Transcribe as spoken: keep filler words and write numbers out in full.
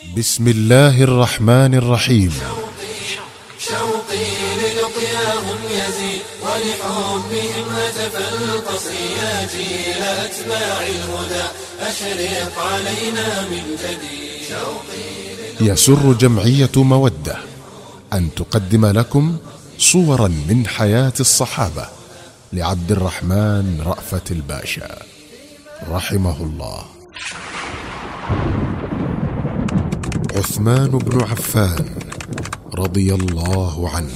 بسم الله الرحمن الرحيم. شوقي للقياهم يزيد ولحبهم هتف القصي يا جيل أتباع الهدى أشرق علينا من جديد. يسر جمعية مودة أن تقدم لكم صورا من حياة الصحابة لعبد الرحمن رأفت الباشا رحمه الله. عثمان بن عفان رضي الله عنه.